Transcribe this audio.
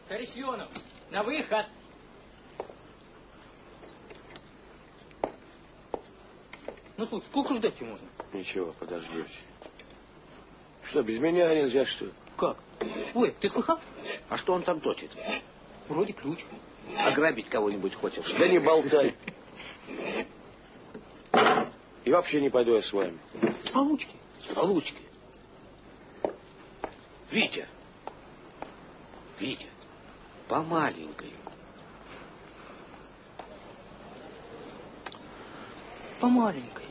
Товарищ Леонов, на выход! Ну, слушай, сколько ждать-то можно? Ничего, подождете. Что, без меня нельзя, что ли? Как? Ой, ты слыхал? А что он там точит? Вроде ключ. Ограбить кого-нибудь хочешь? Да не болтай. И вообще не пойду я с вами. С получки. С получки. Витя. Витя. По маленькой. По маленькой.